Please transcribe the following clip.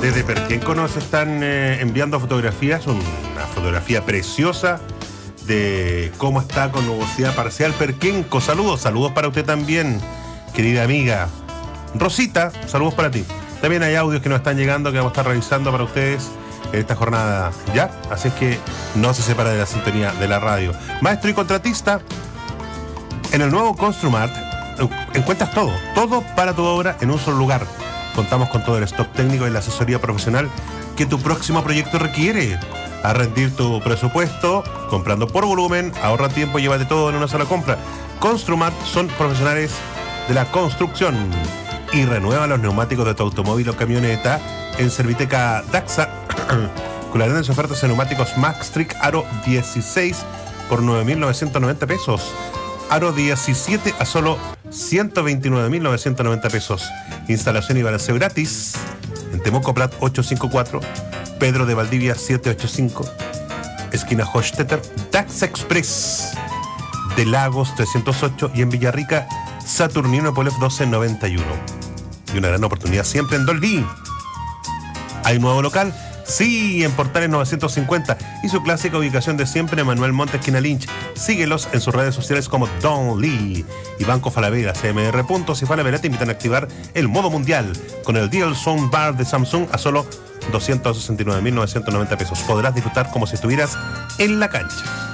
Desde Perquenco nos están enviando fotografías, una fotografía preciosa de cómo está con nubosidad parcial Perquenco. Saludos para usted también, querida amiga. Rosita, saludos para ti. También hay audios que nos están llegando que vamos a estar revisando para ustedes en esta jornada, ¿ya? Así es que no se separa de la sintonía de la radio. Maestro y contratista, en el nuevo Construmart encuentras todo para tu obra en un solo lugar. Contamos con todo el stock técnico y la asesoría profesional que tu próximo proyecto requiere. A rendir tu presupuesto, comprando por volumen, ahorra tiempo y llévate todo en una sola compra. Construmart son profesionales de la construcción y renueva los neumáticos de tu automóvil o camioneta en Serviteca Daxa con las grandes ofertas de neumáticos Maxtric Aro 16 por 9.990 pesos. Aro 17 a solo 129.990 pesos. Instalación y balanceo gratis en Temuco Prat 854, Pedro de Valdivia 785, esquina Hochstetter, Dax Express de Lagos 308 y en Villarrica Saturnino Polev 1291. Y una gran oportunidad siempre en Dolby. ¿Hay nuevo local? Sí, en Portales 950 y su clásica ubicación de siempre en Manuel Montes, esquina Lynch. Síguelos en sus redes sociales como Don Lee y Banco Falabella. CMR Puntos y Falabella te invitan a activar el modo mundial con el Dual Soundbar de Samsung a solo 269.990 pesos. Podrás disfrutar como si estuvieras en la cancha.